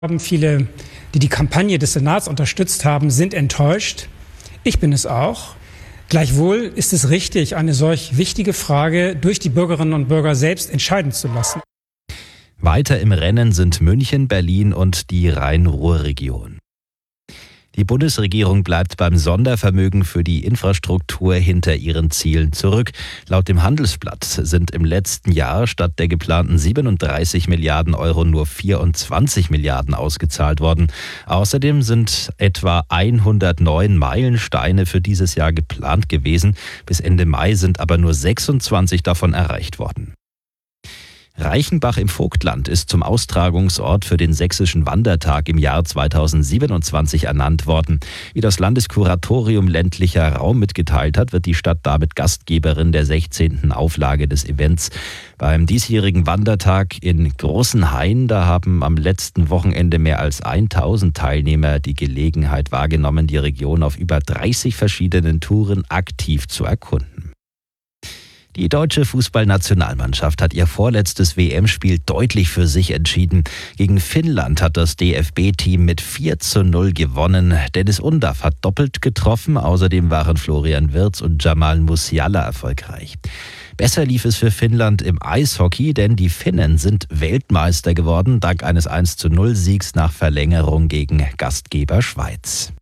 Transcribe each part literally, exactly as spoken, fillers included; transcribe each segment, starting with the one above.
Viele, die die Kampagne des Senats unterstützt haben, sind enttäuscht. Ich bin es auch. Gleichwohl ist es richtig, eine solch wichtige Frage durch die Bürgerinnen und Bürger selbst entscheiden zu lassen. Weiter im Rennen sind München, Berlin und die Rhein-Ruhr-Region. Die Bundesregierung bleibt beim Sondervermögen für die Infrastruktur hinter ihren Zielen zurück. Laut dem Handelsblatt sind im letzten Jahr statt der geplanten siebenunddreißig Milliarden Euro nur vierundzwanzig Milliarden ausgezahlt worden. Außerdem sind etwa hundertneun Meilensteine für dieses Jahr geplant gewesen. Bis Ende Mai sind aber nur sechsundzwanzig davon erreicht worden. Reichenbach im Vogtland ist zum Austragungsort für den Sächsischen Wandertag im Jahr zweitausendsiebenundzwanzig ernannt worden. Wie das Landeskuratorium ländlicher Raum mitgeteilt hat, wird die Stadt damit Gastgeberin der sechzehnten Auflage des Events. Beim diesjährigen Wandertag in Großenhain, da haben am letzten Wochenende mehr als tausend Teilnehmer die Gelegenheit wahrgenommen, die Region auf über dreißig verschiedenen Touren aktiv zu erkunden. Die deutsche Fußballnationalmannschaft hat ihr vorletztes W M-Spiel deutlich für sich entschieden. Gegen Finnland hat das D F B-Team mit vier zu null gewonnen. Dennis Undaff hat doppelt getroffen. Außerdem waren Florian Wirtz und Jamal Musiala erfolgreich. Besser lief es für Finnland im Eishockey, denn die Finnen sind Weltmeister geworden, dank eines eins zu null Siegs nach Verlängerung gegen Gastgeber Schweiz.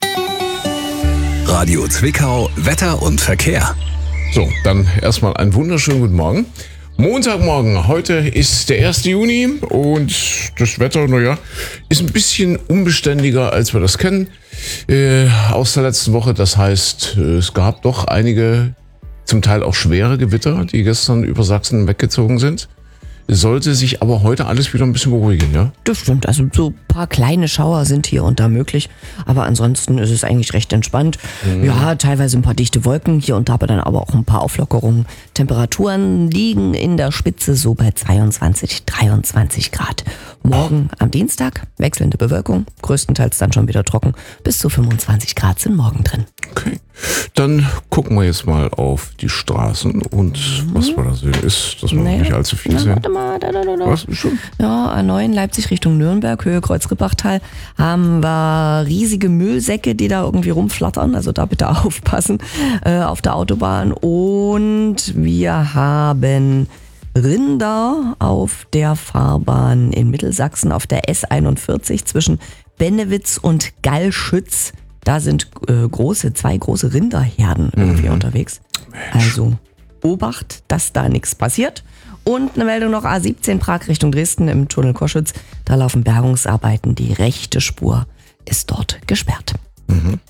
Radio Zwickau, Wetter und Verkehr. So, dann erstmal einen wunderschönen guten Morgen. Montagmorgen, heute ist der erste Juni und das Wetter, naja, ist ein bisschen unbeständiger, als wir das kennen äh, aus der letzten Woche. Das heißt, es gab doch einige, zum Teil auch schwere Gewitter, die gestern über Sachsen weggezogen sind. Sollte sich aber heute alles wieder ein bisschen beruhigen, ja? Das stimmt, also so ein paar kleine Schauer sind hier und da möglich, aber ansonsten ist es eigentlich recht entspannt. Mhm. Ja, teilweise ein paar dichte Wolken, hier und da aber dann aber auch ein paar Auflockerungen. Temperaturen liegen in der Spitze so bei zweiundzwanzig, dreiundzwanzig Grad. Morgen am Dienstag wechselnde Bewölkung, größtenteils dann schon wieder trocken, bis zu fünfundzwanzig Grad sind morgen drin. Okay, dann gucken wir jetzt mal auf die Straßen und mhm. was wir da sehen ist, dass wir naja. nicht allzu viel Na, sehen. Warte mal, da, da, da, da. Was? Schon? Ja, A neun Leipzig Richtung Nürnberg, Höhe Kreuz-Rippachtal, haben wir riesige Müllsäcke, die da irgendwie rumflattern, also da bitte aufpassen äh, auf der Autobahn. Und wir haben Rinder auf der Fahrbahn in Mittelsachsen auf der S einundvierzig zwischen Bennewitz und Gallschütz. Da sind äh, große, zwei große Rinderherden irgendwie mhm. unterwegs. Mensch. Also Obacht, dass da nichts passiert. Und eine Meldung noch A siebzehn Prag Richtung Dresden im Tunnel Koschütz. Da laufen Bergungsarbeiten. Die rechte Spur ist dort gesperrt. Mhm.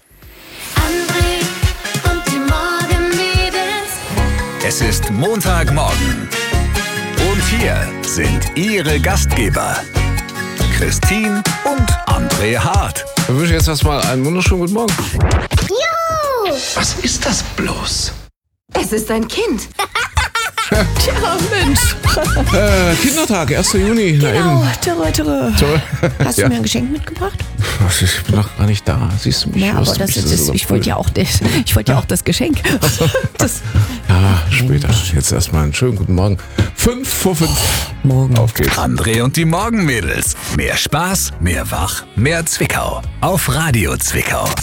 André und die Morgenmädels. Es ist Montagmorgen. Und hier sind Ihre Gastgeber, Christine und André Hart. Ich wünsche jetzt erstmal einen wunderschönen guten Morgen. Juhu! Was ist das bloß? Es ist ein Kind. Tja, Mensch. Äh, Kindertag, erster Juni. Genau, Na törö, törö. Hast du ja. mir ein Geschenk mitgebracht? Was, ich bin noch gar nicht da. Siehst du mich? Ja, aber das, mich, das, das ist ich wollte ja auch das, ich wollte ja auch das Geschenk. Das, ja, später. Jetzt erstmal einen schönen guten Morgen. Fünf vor fünf. Morgen. Auf geht's. André und die Morgenmädels. Mehr Spaß, mehr Wach, mehr Zwickau. Auf Radio Zwickau.